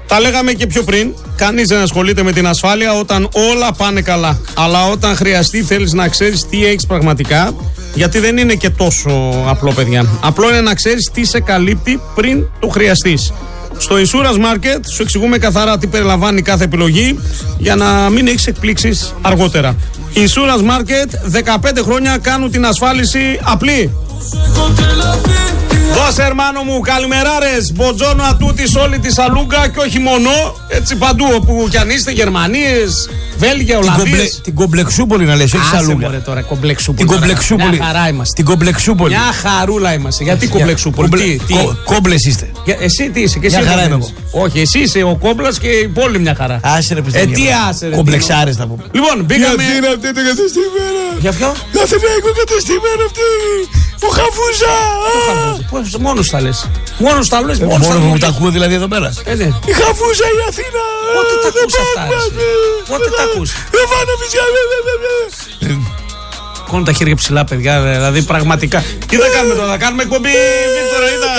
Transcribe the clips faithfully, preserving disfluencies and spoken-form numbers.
Τα λέγαμε και πιο πριν. Κανείς δεν ασχολείται με την ασφάλεια όταν όλα πάνε καλά. Αλλά όταν χρειαστεί, θέλεις να ξέρεις τι έχεις πραγματικά. Γιατί δεν είναι και τόσο απλό, παιδιά. Απλό είναι να ξέρεις τι σε καλύπτει πριν το χρειαστείς. Στο Insurance Market σου εξηγούμε καθαρά τι περιλαμβάνει κάθε επιλογή για να μην έχεις εκπλήξεις αργότερα. Insurance Market, δεκαπέντε χρόνια κάνουν την ασφάλιση απλή. Δώσε ερμάνο μου, καλημεράρες, μποτζόνο ατούτης όλη τη Σαλούγκα και όχι μόνο, έτσι παντού όπου κι αν είστε, Γερμανίες, Βέλγια, Ολλανδίες. Την Κομπλεξούπολη να λες, όχι Σαλούγκα. Άσε τώρα, Κομπλεξούπολη. Την Κομπλεξούπολη. Μια χαρά είμαστε. Την Κομπλεξούπολη. Μια χαρούλα είμαστε. Γιατί Κομπλεξούπολη, τι, τι. Κόμπλες είστε. Εσύ τι είσαι, και εσύ μια χαρά είμαι εγώ. Όχι, εσύ είσαι ο Κόμπλας και η πόλη μια χαρά. Άσε ρε ε, τι άσε ρε. Κομπλεξάρες θα πούμε. Λοιπόν, μπήκαμε. Για Αθήνα αυτή το κατεστημένο. Για ποιο? Για Αθηναϊκό κατεστημένο αυτή. Που χαφούζα! Πώς μόνος τα λες? Μόνος τα λες, μόνος τα λες. Μόνο που τα ακούω δηλαδή εδώ πέρα. Η χαφούζα η Αθήνα! Πότε τα ακούς αυτά? Πότε τα ακούς? Κόνουν τα χέρια ψηλά, παιδιά, δηλαδή πραγματικά. Τι θα κάνουμε τώρα, θα κάνουμε εκπομπή, Βίκτορα, είδα.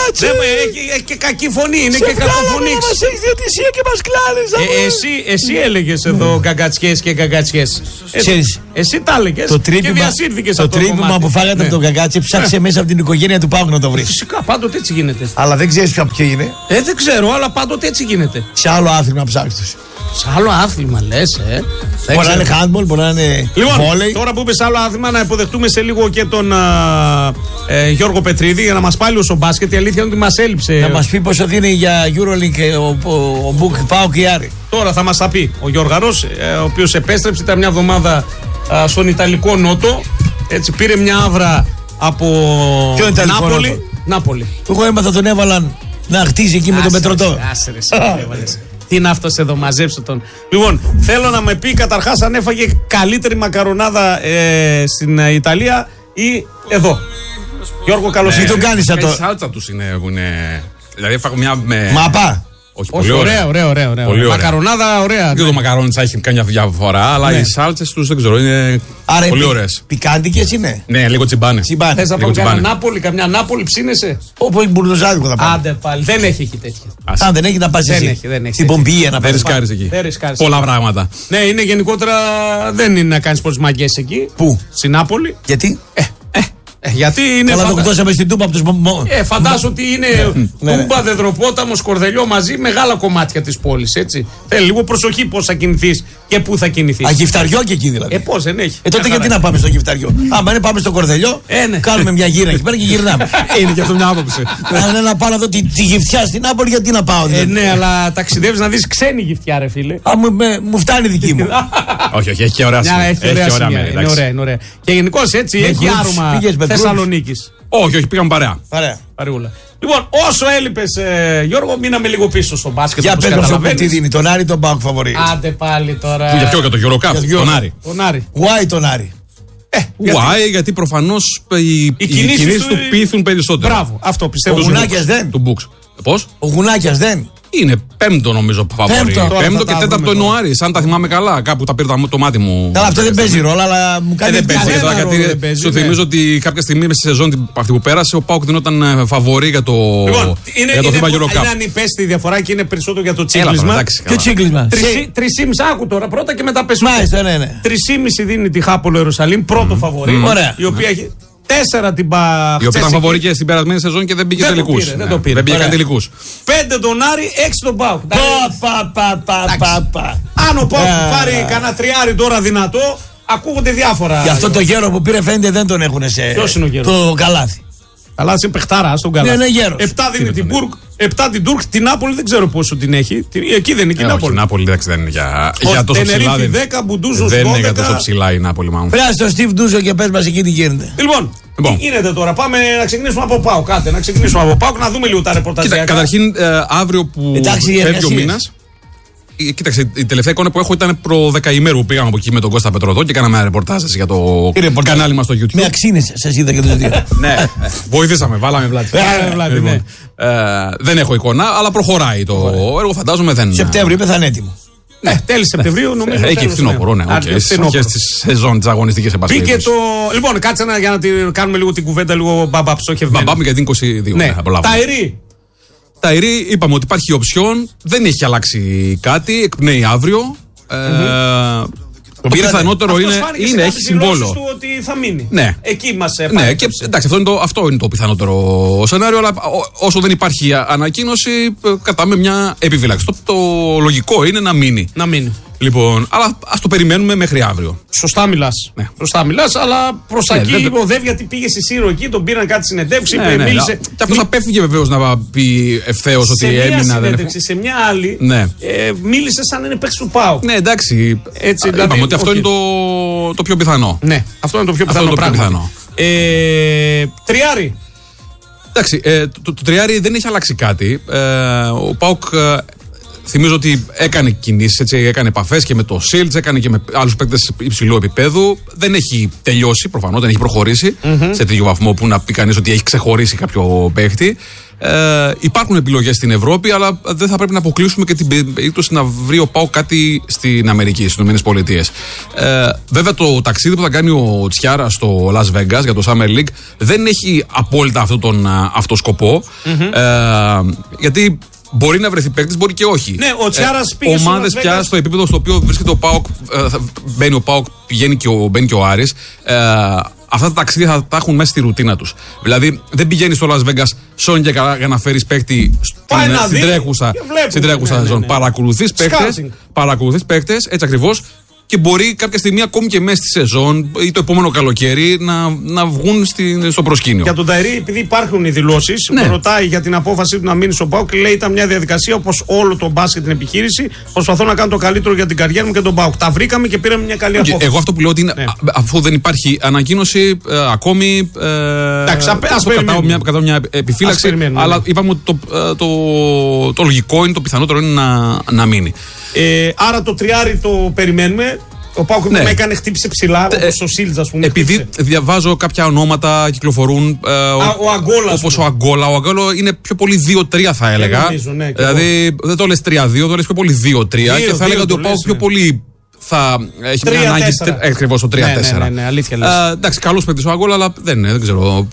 Έχει και κακή φωνή, είναι και κακοφωνή. Μας έχεις διαιτησία και μας κλάνεις. Εσύ έλεγες εδώ γκαγκατσιές και γκαγκατσιές. Εσύ τα έλεγες και διασύρθηκες αυτό το κομμάτι. Το τρύπημα που φάγατε από τον Γκαγκάτσι ψάξε μέσα από την οικογένεια του Πάουκ να το βρεις. Φυσικά, πάντοτε έτσι γίνεται. Αλλά δεν ξέρεις ποιο είναι. Ε, δεν ξέρω, αλλά πάντοτε έτσι γίνεται. Σε άλλο άθλημα ψάξεις. Σε άλλο άθλημα λες, ε. Μπορεί να είναι handball, μπορεί να είναι λοιπόν, volley. Τώρα που είπε σε άλλο άθλημα, να υποδεχτούμε σε λίγο και τον α, ε, Γιώργο Πετρίδη για να μας πάλι όσο μπάσκετ. Η αλήθεια είναι ότι μας έλειψε. Να μας πει πόσο δίνει για EuroLeague ο, ο, ο, ο Μπουκ Πάο και η Άρη. Τώρα θα μας τα πει ο Γιώργαρος, ε, ο οποίος επέστρεψε, ήταν μια εβδομάδα α, στον Ιταλικό Νότο. Έτσι πήρε μια άβρα από Νάπολη. Νάπολη. Εγώ έμαθα τον έβαλαν να χτίζει εκεί άσε, με τον Πετρωτό. Άσε, άσε, τι είναι αυτός εδώ, μαζέψτε τον. Λοιπόν, θέλω να με πει καταρχάς αν έφαγε καλύτερη μακαρονάδα ε, στην Ιταλία ή εδώ. Γιώργο, καλώς ήρθατε. Τι τον κάνεις αυτό? Η σάλτσα τους είναι, είναι. Δηλαδή έφαγα μια με. Μαπά. Όχι, Όχι, πολύ ωραία, ωραία, ωραία, ωραία. Πολύ ωραία. Μακαρονάδα, ωραία. Δεν το μακαρόνι θα έχει καμιά διαφορά, αλλά ναι. Οι σάλτσες τους δεν ξέρω, είναι άρα πολύ ωραίες. Πικάντικες είναι. Ναι, λίγο τσιμπάνε. Θες να πάω καμιά Νάπολη, καμιά Νάπολη ψήνεσαι. Όπου έχει μπουρλουζάδικο θα πάω. Άντε πάλι, δεν έχει εκεί τέτοια. Αν δεν έχει να πας εσύ. Στην Πομπία να πας. Δεν ρισκάρεις εκεί. Πολλά πράγματα. Ναι, είναι γενικότερα δεν είναι να κάνεις πολλές μαγκές εκεί. Πού? Στην Νάπολη. Γιατί? Γιατί είναι. Καλά, φαντα... το κουτώσαμε στην Τούμπα από τους. Ε, φαντάσου ότι είναι Τούμπα, Δεδροπόταμος, Κορδελιό μαζί, μεγάλα κομμάτια της πόλης. Έτσι. Θέλει λίγο προσοχή πώς θα κινηθείς και πού θα κινηθείς. Α, Γυφταριό και εκεί δηλαδή. Ε, πώς δεν έχει. Ε, τότε γιατί να πάμε στο Γυφταριό. Άμα είναι πάμε στο Κορδελιό, ε, ναι. Κάνουμε μια γύρα εκεί πέρα και γυρνάμε. Είναι και αυτό μια άποψη. Αν να πάω να δω τη, τη γυφτιά στην Νάπολη, γιατί να πάω. Δηλαδή. Ε, ναι, αλλά ταξιδεύεις να δεις ξένη γυφτιά, ρε φίλε. Α, μου, με, μου φτάνει δική μου. Όχι, όχι, έχει και ωραία σημεία. Και γενικώς έτσι έχει άρωμα Θεσσαλονίκης. Όχι, όχι, πήγαμε παρέα. Παρέα. Παρεούλα. Λοιπόν, όσο έλειπες, ε, Γιώργο, μείναμε λίγο πίσω στο μπάσκετ. Για πες μας τι δίνει, τον Άρη τον Πάοκ φαβορεί. Άντε πάλι τώρα. Για ποιο, για το Eurocap, τον Άρη. Τον Άρη. Why τον Άρη? Ε, γιατί... Why, γιατί προφανώς οι, οι κινήσεις του, του πείθουν περισσότερο. Μπράβο, αυτό πιστεύω. Ο Γουνάκιας δεν. Του Μπουξ. Πώς? Ο Γουνάκιας δεν. Είναι πέμπτο νομίζω που φαβορεί. Πέμπτο, πέμπτο και τέταρτο Ιανουάρη, αν τα θυμάμαι καλά. Κάπου τα πήρε το μάτι μου. Καλά, αυτό δεν παίζει ρόλο, αλλά μου κάνει εντύπωση. Δεν παίζει τώρα, γιατί σου θυμίζω ότι κάποια στιγμή στη σεζόν αυτή που πέρασε, ο Πάοκ δινόταν φαβορεί για το FIBA Eurocap. Είναι ανυπέστη η διαφορά και είναι περισσότερο για το τσίγκλισμα. Ποιο τσίγκλισμα? Τρισήμιση, άκου τώρα πρώτα και μετά πες. Μάλιστα, Τρισήμιση δίνει τη Χάπολο Ιερουσαλήμ, πρώτο φαβορεί. Η οποία έχει. Τέσσερα την πα. Η οποία ήταν φαβορή και στην περασμένη σεζόν και δεν πήγε τελικούς. Δεν το πήρε. Δεν πήγε καν τελικούς. Πέντε τον Άρη, έξι τον Πάοκ. Πα, αν ο Πάοκ πάρει κανένα τριάρι τώρα δυνατό, ακούγονται διάφορα. Γι' αυτό το γέρο που πήρε φαίνεται δεν τον έχουν σε. Ποιος είναι ο γέρος? Το Καλάθι. Καλάθι είναι παιχτάρα στον Καλάθι. Ναι, είναι γέρος. Επτά δίνει την Μπουργκ, επτά την Τούρκ, την Νάπολη δεν ξέρω πόσο την έχει. Εκεί δεν είναι και η Νάπολη. Η Νάπολη δεν είναι για τόσο ψηλά. Δεν είναι για τόσο ψηλά η Νάπολη, μάλλον. Πρέπει στο Στιβ Ντούζο και πες μας εκεί τι γίνεται. Λοιπόν, τι γίνεται τώρα, πάμε να ξεκινήσουμε από ΠΑΟΚ. Κάτε, να ξεκινήσουμε από ΠΑΟΚ, να δούμε λίγο τα ρεπορταζιακά. Καταρχήν, αύριο που φεύγει ο μήνας. Κοίταξε, η τελευταία εικόνα που έχω ήταν προ δεκαημέρου που πήγαμε από εκεί με τον Κώστα Πετροδό και κάναμε ένα ρεπορτάζ για το κανάλι μας στο YouTube. Με αξίνες σας είδα και τους δύο. Ναι, βοηθήσαμε, βάλαμε πλάτη. Δεν έχω εικόνα, αλλά προχωράει το έργο, φαντάζομαι δεν. Σεπτέμβριο είπε θα είναι έτοιμο. Ναι, τέλη Σεπτεμβρίου νομίζω. Έχει φθινόπωρο, ναι. Στις αρχές της σεζόν της αγωνιστικής επασχόλησης. Μπήκε το. Λοιπόν, κάτσε για να κάνουμε λίγο την κουβέντα, λίγο μπαμπά ψόχευμα. Μπαμπάμε γιατί είναι είκοσι δύο. Ναι, Ταϊρή. Ταϊρή, είπαμε ότι υπάρχει οψιόν, δεν έχει αλλάξει κάτι, εκπνέει αύριο. Mm-hmm. Ε, Το πιθανότερο είναι, είναι έχει συμβόλο. Του ότι θα μείνει. Ναι. Εκεί μας ναι, και, εντάξει, αυτό είναι, το, αυτό είναι το πιθανότερο σενάριο, αλλά ό, όσο δεν υπάρχει ανακοίνωση, κατάμε μια επιφύλαξη. Το, το λογικό είναι να μείνει. Να μείνει. Λοιπόν, αλλά ας το περιμένουμε μέχρι αύριο. Σωστά μιλάς. Ναι. Σωστά μιλάς, αλλά προς τα ναι, εκεί οδεύει, γιατί πήγε στη Σύρο εκεί, τον πήραν κάτι συνεντεύξει, ναι, ναι, μίλησε. Και αυτός θα πέφυγε βεβαίως να πει ευθέως ότι έμεινα. Σε μια συνέντευξη, σε μια άλλη, ναι. ε, μίλησε σαν να είναι παίκτης του ΠΑΟΚ. Ναι, εντάξει. Έτσι, είπαμε δηλαδή, ότι αυτό okay. είναι το, το πιο πιθανό. Ναι, αυτό είναι το πιο πιθανό αυτό είναι το πράγμα. Πιο πιθανό. Ε, τριάρι. Εντάξει, ε, το, το, το τριάρι δεν έχει αλλάξει κάτι. Ε, ο ΠΑΟΚ. Θυμίζω ότι έκανε κινήσεις, έτσι, έκανε επαφές και με το Σίλτς, έκανε και με άλλους παίκτες υψηλού επίπεδου. Δεν έχει τελειώσει, προφανώς, δεν έχει προχωρήσει mm-hmm. σε τέτοιο βαθμό που να πει κανείς ότι έχει ξεχωρίσει κάποιο παίκτη. Ε, υπάρχουν επιλογές στην Ευρώπη, αλλά δεν θα πρέπει να αποκλείσουμε και την περίπτωση να βρει ο ΠΑΟΚ κάτι στην Αμερική, στις ΗΠΑ. Ε, βέβαια, το ταξίδι που θα κάνει ο Τσιάρα στο Las Vegas για το Summer League δεν έχει απόλυτα αυτόν τον αυτό σκοπό. Mm-hmm. Ε, γιατί μπορεί να βρεθεί παίκτης, μπορεί και όχι. Ναι, ο Τσιάρας ε, πήγε ομάδες πια στο επίπεδο στο οποίο βρίσκεται ο ΠΑΟΚ, ε, μπαίνει ο ΠΑΟΚ, πηγαίνει και ο, μπαίνει και ο Άρης. Ε, αυτά τα ταξίδια θα τα έχουν μέσα στη ρουτίνα τους. Δηλαδή, δεν πηγαίνει στο Las Vegas σόν και καλά για να φέρεις παίκτη στην, στην τρέχουσα, στην τρέχουσα σεζόν. Ναι, ναι, ναι. Παρακολουθείς παίκτες, παρακολουθείς παίκτες, έτσι ακριβώς. Και μπορεί κάποια στιγμή, ακόμη και μέσα στη σεζόν ή το επόμενο καλοκαίρι, να, να βγουν στη, στο προσκήνιο. Για τον Ταϊρή, επειδή υπάρχουν οι δηλώσεις, ναι. ρωτάει για την απόφαση του να μείνει στο ΠΑΟΚ και λέει: ήταν μια διαδικασία όπως όλο το μπάσκετ την επιχείρηση. Προσπαθώ να κάνω το καλύτερο για την καριέρα μου και τον ΠΑΟΚ. Τα βρήκαμε και πήραμε μια καλή απόφαση. Εγώ αυτό που λέω ότι είναι, ναι. α, αφού δεν υπάρχει ανακοίνωση, ε, ακόμη. Ε, Εντάξει, ας κατάω μια, κατάω μια επιφύλαξη. Αλλά ναι. είπαμε ότι το, το, το, το λογικό είναι, το πιθανότερο είναι να, να μείνει. Ε, άρα το τριάρι το περιμένουμε. Ο ΠΑΟΚ ναι. με έκανε, χτύπησε ψηλά, ε, όπως ο Σίλτς, ας πούμε. Επειδή χτύπησε. Διαβάζω κάποια ονόματα κυκλοφορούν. Ε, Α, ο Αγκόλα. Όπως ο Αγκόλα. Ο Αγκόλα είναι πιο πολύ δύο τρία, θα έλεγα. Νομίζω, ναι, δηλαδή εγώ. Δεν το λες τρία δύο, το λες πιο πολύ δύο τρία. Και θα έλεγα ότι ο ΠΑΟΚ πιο πολύ θα έχει τρία, μια ανάγκη. Ακριβώς το τρία τέσσερα. Ναι, ναι, ναι, αλήθεια λες. Ε, εντάξει, καλός παίκτης ο Αγκόλα, αλλά δεν, δεν ξέρω.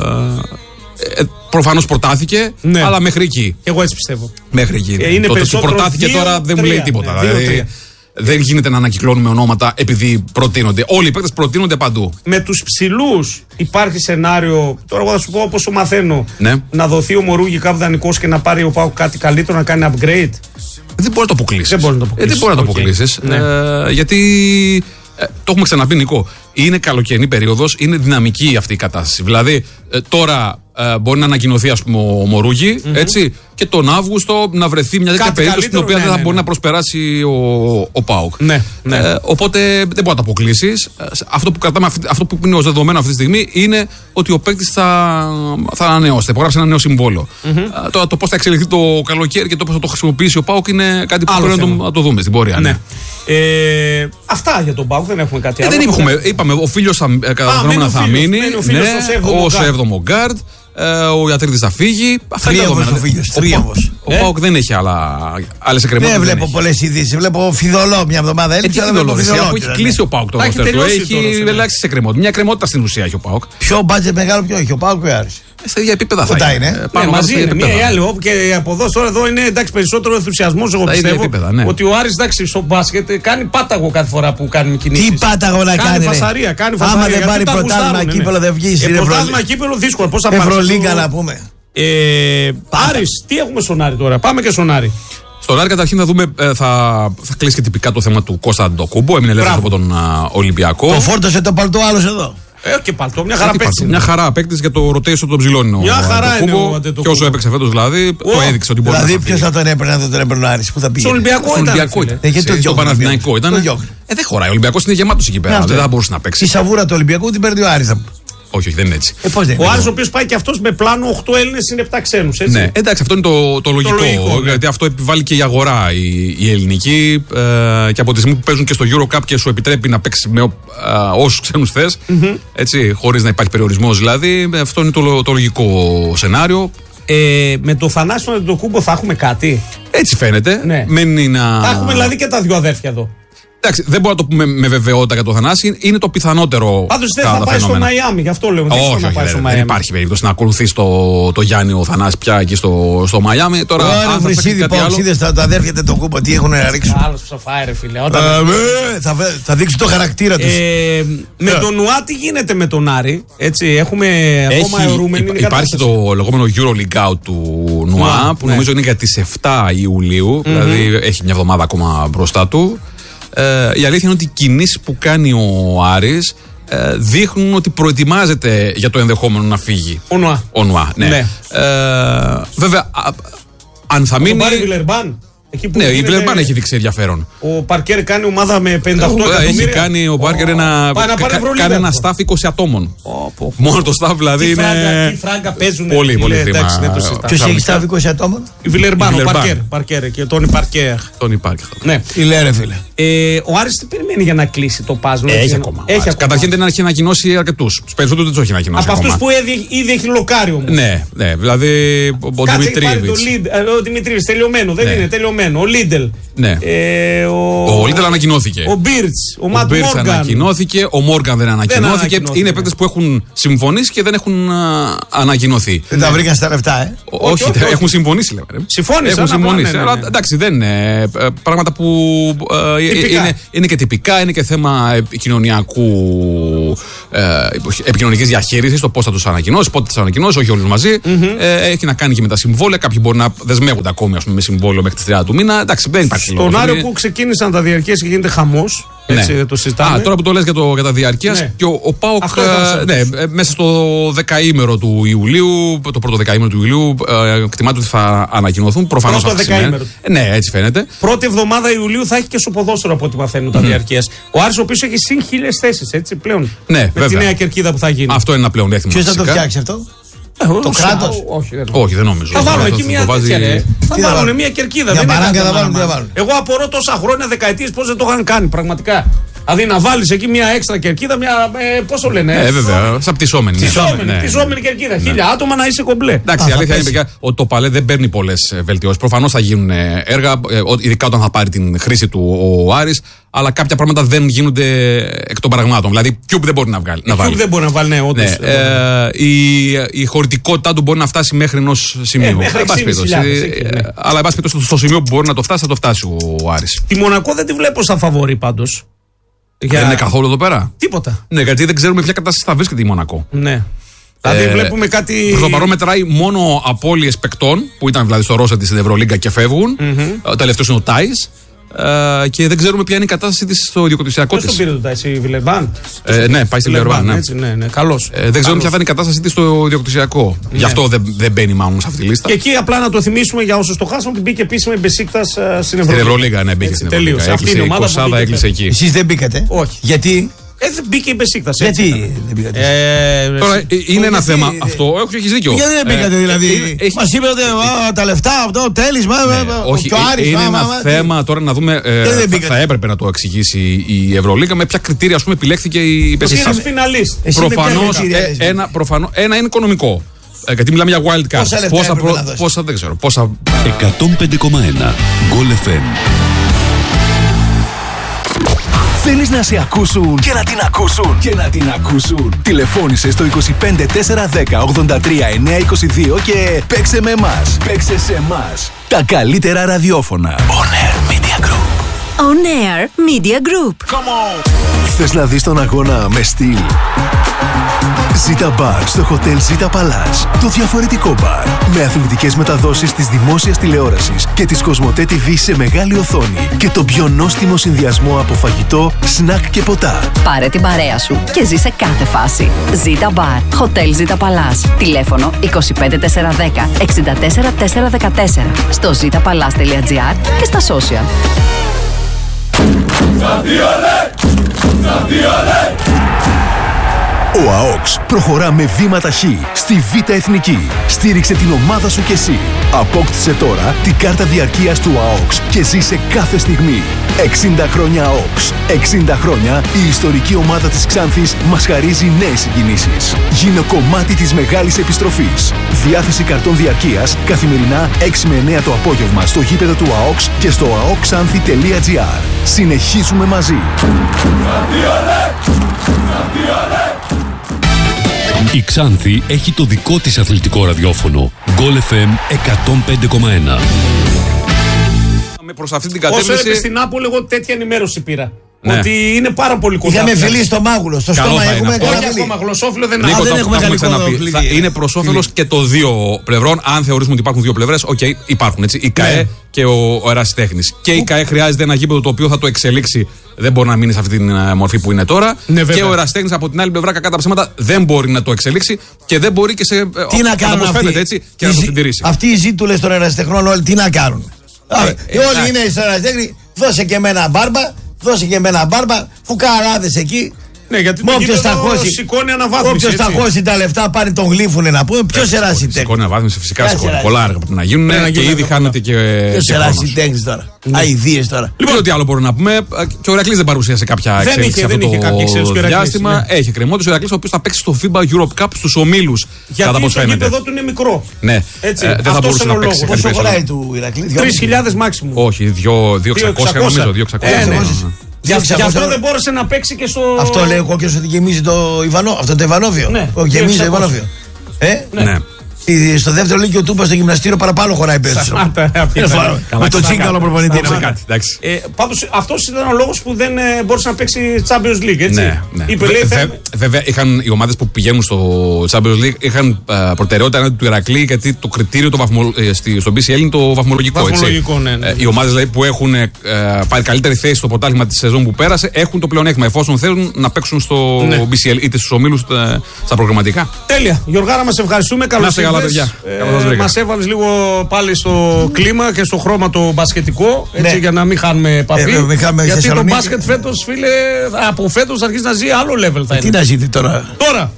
Ε, προφανώς προτάθηκε, ναι. αλλά μέχρι εκεί. Εγώ έτσι πιστεύω. Μέχρι εκεί. Ε, είναι το ότι προτάθηκε δύο, τώρα δεν μου λέει τίποτα. Ναι, δηλαδή, δύο, δεν γίνεται να ανακυκλώνουμε ονόματα επειδή προτείνονται. Όλοι οι παίκτες προτείνονται παντού. Με τους ψηλούς υπάρχει σενάριο, τώρα εγώ θα σου πω όπως το μαθαίνω, ναι. να δοθεί ο Μορούγι κάπου δανεικός και να πάρει ο ΠΑΟΚ κάτι καλύτερο, να κάνει upgrade. Δεν μπορεί να το αποκλείσεις. Δεν μπορεί να το αποκλείσεις. Ε, δεν μπορεί να το αποκλείσεις. Okay. Ναι. Ε, γιατί ε, το έχουμε ξαναπεί, Νικό. Είναι καλοκαιρινή περίοδος, είναι δυναμική αυτή η κατάσταση. Δηλαδή ε, τώρα ε, μπορεί να ανακοινωθεί, ας πούμε, ο Μορούγι, mm-hmm. έτσι, και τον Αύγουστο να βρεθεί μια τέτοια περίπτωση στην οποία ναι, δεν θα ναι, μπορεί ναι. να προσπεράσει ο, ο ΠΑΟΚ. Ναι, ναι. Ε, οπότε δεν μπορεί να το αποκλείσεις. Αυτό που κρατάμε, αυτό που είναι ως δεδομένο αυτή τη στιγμή είναι ότι ο παίκτης θα, θα ανανεώσει, θα υπογράψει ένα νέο συμβόλαιο. Mm-hmm. Ε, τώρα το πώς θα εξελιχθεί το καλοκαίρι και το πώς θα το χρησιμοποιήσει ο ΠΑΟΚ είναι κάτι που πρέπει να το, να το δούμε στην πορεία. Ναι. Ναι. Ε, αυτά για τον ΠΑΟΚ, δεν έχουμε κάτι άλλο. Ε, δεν έχουμε, είπαμε, ο Φίλιος κατά γνώμενα θα μείνει. Ως έβδομο γκάρντ. Ο Ιατρίδης θα φύγει. Αυτά είναι δεδομένα. Ο ΠΑΟΚ δεν έχει άλλες εκκρεμότητες. Δεν βλέπω πολλές ειδήσεις. Βλέπω φιδωλό μια εβδομάδα. Έλειψε, αλλά βλέπω φιδωλό. Αφού έχει κλείσει ο ΠΑΟΚ το ρόστερ του. Έχει ελάχιστες εκκρεμότητες. Μια εκκρεμότητα στην ουσία έχει ο ΠΑΟΚ. Ποιο μπάτζετ μεγάλο ποιο έχει ο ΠΑΟΚ ή ο Άρης? Στα ίδια επίπεδα θα είναι. Πάνω μαζί είναι. Μία ή άλλη. Όπου και από εδώ τώρα εδώ είναι εντάξει, περισσότερο ενθουσιασμός. Εγώ πιστεύω ότι ο Άρης εντάξει, στο μπάσκετ κάνει πάταγο κάθε φορά που κάνει κινήσεις. Τι πάταγο να κάνει? Κάνει φασαρία. Κάνει φασαρία. Άμα δεν πάρει πρωτάθλημα κύπελο δεν βγει. Πρωτάθλημα κύπελο δύσκολο. Πώς θα πάρει? Ευρωλίγκα να πούμε. Άρης, τι έχουμε στον Άρη τώρα? Πάμε και στον Άρη. Στον Άρη καταρχήν θα δούμε, θα, θα κλείσει και τυπικά το θέμα του Κώστα Αντοκούμπο. Έμεινε ελεύθερος από τον Ολυμπιακό. Το φόρτωσε το παλτό άλλος εδώ. Ε, και παλτό, μια χαρά παίκτη. Μια χαρά παίκτη για το rotation των ψηλών. Μια χαρά είναι ο Αντετοκούμπο. Και όσο έπαιξε φέτος δηλαδή, το έδειξε ότι μπορεί δηλαδή, να. Δηλαδή, ποιος θα τον έπαιρνε, δεν τον έπαιρνε ο Άρης, πού θα πήγε? Στο Ολυμπιακό ήταν. Στο Παναθηναϊκό ήταν. Ε, δεν χωράει. Ο Ολυμπιακός είναι γεμάτος εκεί πέρα. Δεν θα μπορούσε να παίξει. Η σαβούρα του Ολυμπιακού την παίρνει ο Άρης. Όχι, όχι, δεν είναι έτσι. Ε, πώς δεν ο Άρης ο οποίος πάει και αυτός με πλάνο οκτώ Έλληνες είναι επτά ξένους. Έτσι. Ναι, εντάξει, αυτό είναι το, το λογικό. Το λογικό ναι. Γιατί αυτό επιβάλλει και η αγορά η, η ελληνική. Ε, και από τη στιγμή που παίζουν και στο Euro Cup και σου επιτρέπει να παίξει με ε, όσους ξένους θες, mm-hmm. έτσι, χωρίς να υπάρχει περιορισμός δηλαδή, αυτό είναι το, το λογικό σενάριο. Ε, με το Θανάσιο Αντετοκούμπο θα έχουμε κάτι. Έτσι φαίνεται. Ναι. Μένει να... Θα έχουμε δηλαδή και τα δυο αδέρφια εδώ. Εντάξει, δεν μπορώ να το πούμε με βεβαιότητα για τον Θανάση. Είναι το πιθανότερο. Πάντως δεν θα πάει στο Μαϊάμι, γι' αυτό λέω. Όχι, όχι, όχι, δεν υπάρχει περίπτωση να ακολουθήσει το, το Γιάννη ο Θανάσης πια εκεί στο, στο Μαϊάμι. Τώρα, Ωραία, αν θα Βρυσίδη, Παοξίδες, τα αδέρφια το κούπο, τι έχουν να ρίξουν. Άλλος που θα φάει, ρε φίλε. Όταν... Ε, θα, θα δείξει το χαρακτήρα τους. Ε, με τον Νουά τι γίνεται με τον Άρη, έτσι, έχουμε ακόμα αιωρούμενη. Υπ, υπάρχει το λεγόμενο EuroLeague Out του Νουά, που ναι. νομίζω είναι για τις εφτά Ιουλίου, mm-hmm. δηλαδή έχει μια εβδομάδα ακόμα μπροστά του. Ε, η αλήθεια είναι ότι οι κινήσεις που κάνει ο Άρης ε, δείχνουν ότι προετοιμάζεται για το ενδεχόμενο να φύγει. Ο Νουά. Ο Νουά, ναι. ναι. Ε, βέβαια, α, αν θα μείνει. Πάρει Βιλερμπάν. Ναι, η Βιλερμπάν έχει δείξει ενδιαφέρον. Ο Παρκέρ κάνει ομάδα με πενήντα οκτώ εκατομμύρια. Έχει κάνει ο Παρκέρ ένα, κάνει ένα staff είκοσι ατόμων. Oh, μόνο το staff δηλαδή είναι. Τι φράγκα παίζουν. Πολύ, πολύ χρήμα. Ποιος έχει staff είκοσι ατόμων? Η Βιλερμπάν, ο Παρκέρ και τον Παρκέρ. Τον Παρκέρ. Ναι. Τι λέει, ρε φίλε. Ο Άρης τι περιμένει για να κλείσει το παζλ? Έχει ακόμα. Καταρχήν δεν έχει ανακοινώσει αρκετού. Του περισσότερου δεν του έχει ανακοινώσει. Από αυτού που ήδη έχει λοκάρει όμως. Ναι, ναι. Δηλαδή ο Δημητρίεβιτς. Ο Δημητρίεβιτς τελειωμένο. Δεν είναι τελειωμένο. Ο Λίντελ. Ναι. Ε, ο ο Λίντελ ανακοινώθηκε. Ο Μπίρτς, ο Ματ Μόργαν. ανακοινώθηκε. Ο Μόργαν δεν ανακοινώθηκε. Δεν είναι παίκτες που έχουν συμφωνήσει και δεν έχουν α, ανακοινωθεί. Δεν τα βρήκαν στα λεφτά, ε. Ο, όχι, όχι, όχι, έχουν συμφωνήσει, λέμε. Συμφώνησαν. Έχουν συμφωνήσει. Ναι, ναι, ναι. Αλλά εντάξει, δεν είναι. Πράγματα που ε, είναι, είναι και τυπικά, είναι και θέμα επικοινωνιακού, ε, επικοινωνικής διαχείρισης. Το πώς θα τους ανακοινώσει, πότε θα τους ανακοινώσει, όχι όλους μαζί. Mm-hmm. Ε, έχει να κάνει και με τα συμβόλαια. Κάποιοι μπορεί να δεσμεύονται ακόμη, ας πούμε, με συμβόλαιο μέχρι τις τριάντα του μήνα. Εντάξει, δεν υπάρχει λόγος. Στον Άριο που ξεκίνησαν τα διαρκές και γίνεται χαμός. Έτσι, ναι. Το συζητάμε. Α, τώρα που το λες για, το, για τα διαρκείας, ναι. Και ο, ο ΠΑΟΚ ε, ναι, μέσα στο δεκαήμερο του Ιουλίου, το πρώτο δεκαήμερο του Ιουλίου, ε, εκτιμάται ότι θα ανακοινωθούν. Προφανώς πρώτο δεκαήμερο. Ε, ναι, έτσι φαίνεται. Πρώτη εβδομάδα Ιουλίου θα έχει και στο ποδόσφαιρο από ό,τι μαθαίνουν τα mm. διαρκείας. Ο Άρης ο οποίος έχει συν χίλιες θέσεις, έτσι πλέον. Ναι, με βέβαια. Τη νέα κερκίδα που θα γίνει. Αυτό είναι ένα πλέον έθιμο. Ποιος θα το φτιάξει αυτό? Ε, το κράτος. Όχι, δεν, όχι, δεν νομίζω. Θα βάλουν εκεί μια βάζει... Θα βάλουν μια κερκίδα. Για παράγκα θα βάλουν, θα βάλουν. Εγώ απορώ τόσα χρόνια, δεκαετίες, πώς δεν το είχαν κάνει πραγματικά. Δηλαδή να βάλεις εκεί μια έξτρα κερκίδα, μια. Ε, πώς το λένε. Ε, βέβαια. Σαν πτυσσόμενη. Πτυσσόμενη κερκίδα. Χίλια άτομα να είσαι κομπλέ. Εντάξει, η αλήθεια είναι ότι το παλέ δεν παίρνει πολλές βελτιώσεις. Προφανώς θα γίνουν έργα, ειδικά όταν θα πάρει την χρήση του ο Άρης. Αλλά κάποια πράγματα δεν γίνονται εκ των πραγμάτων. Δηλαδή, Cube δεν μπορεί να βγάλει. Η Cube δεν μπορεί να βάλει, ναι, όντως. Ναι, ε, η, η χωρητικότητά του μπορεί να φτάσει μέχρι ενός σημείου. Ε, μέχρι εξήντα χιλιάδες, ναι. Αλλά, εν πάση περιπτώσει, στο σημείο που μπορεί να το φτάσει, θα το φτάσει ο Άρης. Τη Μονακό δεν τη βλέπω σαν φαβορί πάντως. Για... Δεν είναι καθόλου εδώ πέρα. Τίποτα. Ναι, γιατί δεν ξέρουμε ποια κατάσταση θα βρίσκεται η Μονακό. Ναι. Δηλαδή, ε, βλέπουμε κάτι. Προς το παρόν μετράει μόνο απώλειες παικτών που ήταν δηλαδή στο Ρώσα της στην Ευρωλίγκα και φεύγουν. Mm-hmm. Ο τελευταίος είναι ο Τάις. Uh, και δεν ξέρουμε ποια είναι η κατάσταση της στο ιδιοκτησιακό της. Πώς τον πήρε το Τάις, η Βιλερμπάν? Ε, ναι, πάει στη Βιλερμπάν. Ναι. Ναι, ναι, καλώς. Ε, δεν ξέρουμε ποια θα είναι η κατάσταση της στο ιδιοκτησιακό. Ναι. Γι' αυτό δεν, δεν μπαίνει μάλλον σε αυτή τη λίστα. Και εκεί απλά να το θυμίσουμε για όσους το χάσαμε ότι μπήκε επίσημα η Μπεσίκτας στην Ευρωλίγκα. Στην Ευρωλίγκα, ναι, μπήκε στην Ευρωλίγκα. Αυτή είναι η ομάδα που έκλεισε εκεί. Εσείς δεν μπήκατε? Όχι. Γιατί? Ε, δεν μπήκε η Μπεσίκτας. Γιατί δεν μπήκατε? Ε, Τώρα είναι ένα θέμα αυτό. Έχει δίκιο. Γιατί δεν μπήκατε δηλαδή? Μας είπε ότι τα λεφτά, αυτό, τέλισμα. Όχι, είναι ένα θέμα τώρα να δούμε. Θα έπρεπε να το εξηγήσει η Ευρωλίγκα με ποια κριτήρια επιλέχθηκε η Μπεσίκτας. Προφανώς ένα είναι οικονομικό. Γιατί μιλάμε για wild card. Πόσα, πόσα δεν ξέρω. Πόσα... εκατόν πέντε κόμμα ένα Γκολ εφ εμ. Θέλεις να σε ακούσουν και να την ακούσουν και να την ακούσουν. Τηλεφώνησε στο είκοσι πέντε τετρακόσια δέκα ογδόντα τρία εννιακόσια είκοσι δύο και παίξε με εμάς. Παίξε σε εμάς. Τα καλύτερα ραδιόφωνα. On Air Media Group. On Air Media Group. Come on. Θες να δεις τον αγώνα με στυλ? Ζήτα μπαρ στο Hotel Ζήτα Παλάς. Το διαφορετικό μπαρ. Με αθλητικές μεταδόσεις της δημόσιας τηλεόρασης και της Κοσμοτέ τι βι σε μεγάλη οθόνη. Και το πιο νόστιμο συνδυασμό από φαγητό, σνακ και ποτά. Πάρε την παρέα σου και ζήσε κάθε φάση. Ζήτα μπαρ. Hotel Ζήτα Παλάς. Τηλέφωνο είκοσι πέντε τετρακόσια δέκα εξήντα τέσσερα τετρακόσια δεκατέσσερα. Στο ζήτα παλάς τελεία τζι άρ και στα social. Ο ΑΟΚΣ προχωρά με βήμα ταχύ στη Β' Εθνική. Στήριξε την ομάδα σου κι εσύ. Απόκτησε τώρα την κάρτα διαρκείας του ΑΟΚΣ και ζήσε κάθε στιγμή. εξήντα χρόνια ΑΟΚΣ. εξήντα χρόνια η ιστορική ομάδα της Ξάνθης μας χαρίζει νέες συγκινήσεις. Γίνε κομμάτι της μεγάλης επιστροφής. Διάθεση καρτών διαρκείας καθημερινά έξι με εννέα το απόγευμα στο γήπεδο του ΑΟΚΣ και στο αοκξάνθη τελεία τζι άρ. Συνεχίζουμε μαζί. Η Ξάνθη έχει το δικό της αθλητικό ραδιόφωνο. Γκολ εφ εμ εκατόν πέντε κόμμα ένα. Προς αυτή την Όσο κατεύθυνση. έπεσε στην Νάπολη, εγώ τέτοια ενημέρωση πήρα. Ναι. Ότι είναι πάρα πολύ κοντά. Είχαμε φιλί στο μάγουλο, στο Καλό στόμα θα είναι έχουμε αυτό. καλά Όχι φιλί. ακόμα, γλωσσόφιλο δεν Νίκο, είναι. δεν το έχουμε έχουμε γαλλικό ξαναπεί. φιλί. Θα είναι προς όφελος και των δύο πλευρών. Αν θεωρήσουμε ότι υπάρχουν δύο πλευρές, οκ, okay, υπάρχουν έτσι. Η ΚΑΕ Ναι. και ο, ο Ερασιτέχνης. Και η ΚΑΕ χρειάζεται ένα γήπεδο το οποίο θα το εξελίξει. Δεν μπορεί να μείνει σε αυτή τη μορφή που είναι τώρα. Ναι, βέβαια. Και ο Ερασιτέχνης από την άλλη πλευρά, κακά τα ψέματα, δεν μπορεί να το εξελίξει και δεν μπορεί και σε. Τι να κάνουν όπως αυτοί. φαίνεται έτσι και να Οι το ζη- συντηρήσει. Αυτοί οι ζήτουλες των ερασιτεχνών όλοι τι να κάνουν. Α, ε, όλοι εντάξει. είναι στον ερασιτέχνη, δώσε και εμένα μπάρμπα, δώσε και εμένα μπάρμπα, φουκαράδες εκεί. Ναι, γιατί Μα το όποιος τα γήπεδο χώσει, σηκώνει αναβάθμιση. όποιος τα έτσι. χώσει τα λεφτά πάνε τον γλύφουνε να πούμε. Ποιος ερασιτέχνης. Σηκώνει αναβάθμιση, φυσικά Ποιος σηκώνει. ερασιτέχνης. Πολλά έργα πρέπει να γίνουν Πρέπει να και γίνουν ήδη έργα χάνεται και. Ποιος και χρόνος. ερασιτέχνης τώρα. Αηδίες τώρα. Λοιπόν, τι άλλο μπορούμε να πούμε. Και ο Ηρακλής δεν παρουσίασε κάποια Δεν εξέλιξη είχε- αυτό δεν είχε κάποια εξέλιξη το ο Ηρακλής, διάστημα. ναι. Έχει κρεμότητα ο Ηρακλής, ο οποίος θα παίξει στο φίμπα Europe Cup στους ομίλους. Κατά Γιατί πώς το φαίνεται. γήπεδο του είναι μικρό. Ναι, Έτσι, Ε, δεν θα αυτός μπορούσε είναι να ο παίξει λόγος. κάτι Πόσο χωράει περισσότερο. του Ηρακλή. τρεις χιλιάδες μάξιμου. Όχι, δύο χιλιάδες εξακόσια νομίζω. δύο χιλιάδες εξακόσια. Ε, ναι. Ναι. Γι' αυτό- γι' αυτό διακόσια. δεν μπόρεσε να παίξει και στο. Αυτό λέει ο κόκκινος ότι γεμίζει το Ιβανό. Αυτό το Ιβανόβιο. Ναι, Ο, γεμίζει το δύο χιλιάδες Ιβανόβιο. Ε, Ναι. Στη- στο δεύτερο λύκειο Τούμπα στο γυμναστήριο παραπάνω χωράει περισσότερο. Σταμάτα, ρε, αυτή Ε, ήταν. φάω. Καλά, Με το καλά, τσίγκαλο καλά. προπονητή. Σταμάτα να κάτι, εντάξει. Ε, πάντως αυτός ήταν ο λόγος που δεν ε, μπόρεσε να παίξει Champions League, έτσι. Ναι, ναι. Είπε, Βε- λέει, βε- θα- Βέβαια, είχαν, οι ομάδες που πηγαίνουν στο Champions League είχαν ε, προτεραιότητα έναντι του Ηρακλή, γιατί το κριτήριο το βαθμο, ε, στη, στο μπι σι ελ είναι το βαθμολογικό. Βαθμολογικό, έτσι. ναι, ναι. Ε, οι ομάδες δηλαδή, που έχουν ε, πάρει καλύτερη θέση στο πρωτάθλημα τη σεζόν που πέρασε έχουν το πλεονέκτημα εφόσον θέλουν να παίξουν στο Ναι. μπι σι ελ είτε στους ομίλους είτε στα προγραμματικά. Τέλεια. Γιωργάρα, μας ευχαριστούμε. Καλώς είστε καλά, ήρθες. παιδιά. Ε, Καλώς σας βρήκα. μας έβαλες λίγο πάλι στο κλίμα και στο χρώμα το μπασκετικό. Έτσι, Ναι. για να μην χάνουμε επαφή. Ε, βέβαια, μην χάνουμε γιατί το Θεσσαλονίκη. μπάσκετ φέτος, φίλε, από φέτος θα αρχίσει να ζει άλλο level. Θα Τι είναι. να ζείτε τώρα. Τώρα,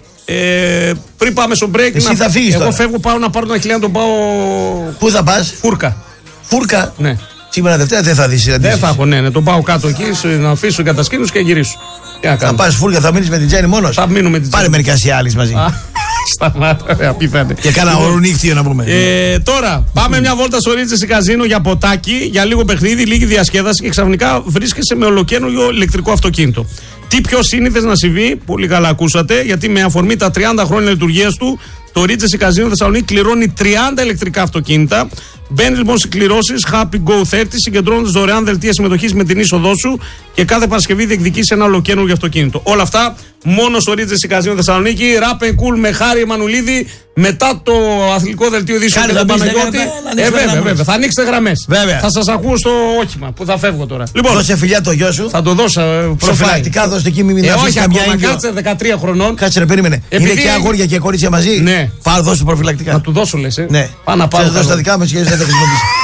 ε, πριν πάμε στο break. Εσύ να... θα φύγεις Εγώ τώρα. φεύγω, πάω να πάρω τον Αχιλλέα να τον πάω Πού θα πας, φούρκα. Φούρκα. Ναι. Σήμερα Δευτέρα δεν θα δεις Δεν συναντήσεις. θα έχω, ναι, ναι, τον πάω κάτω εκεί, σε- να αφήσω κατασκήνους και γυρίσω. Τι να Θα κάνω. πας Φούρκα, θα μείνεις με την Τζέννη μόνος. Θα μείνω με την Πάρε Τζέννη. μερικά σιάλης μαζί. Α, Σταμάτα, ρε, απίθανε. Και κάνα ορονύχτιο να πούμε. Ε, τώρα, πάμε μια βόλτα στο Ρίτσες Καζίνο για ποτάκι, για λίγο παιχνίδι, λίγη διασκέδαση και ξαφνικά βρίσκεσαι με ολοκαίνουργιο ηλεκτρικό αυτοκίνητο. Τι πιο σύνηθες να συμβεί, πολύ καλά ακούσατε, γιατί με αφορμή τα τριάντα χρόνια λειτουργίας του, το Ρίτσες Καζίνο Θεσσαλονίκη κληρώνει τριάντα ηλεκτρικά αυτοκίνητα. Μπαίνει λοιπόν σε κληρώσεις Happy Go τριάντα, συγκεντρώνοντας δωρεάν δελτία συμμετοχής με την είσοδό σου και κάθε Παρασκευή διεκδικείς ένα ολοκαίνουργιο αυτοκίνητο. Όλα αυτά μόνο στο Ρίτσες Καζίνο Θεσσαλονίκη. Rap and Cool με Χάρη Μανουλίδη μετά το αθλητικό δελτίο ειδήσεων Χάρη, και τον θα μπεις, Παναγιώτη. θα κάνετε, να Ε, ανοίξουμε βέβαια, γραμμές. βέβαια. Θα ανοίξετε γραμμές. Βέβαια. Θα σας ακούω στο όχημα που θα φεύγω τώρα. Λοιπόν, Δώσε φιλιά το γιο σου. θα το δώσω. ε, Προφυλακτικά προφυλάει. δώστε εκεί, μην Ε, αφήσεις όχι καμιά ακόμα, ίδιο. κάτσε δεκατρία χρονών. Κάτσε ρε, περίμενε. Επειδή- Είναι και αγόρια και κορίτσια μαζί. Ναι. Πάρε δώσε προφυλακτικά. Να του δώσω λες, ε. Ναι. Πάω να πάρω. Θες να δώσω τα δικά μου και δεν θα τα χρησιμοποιήσω.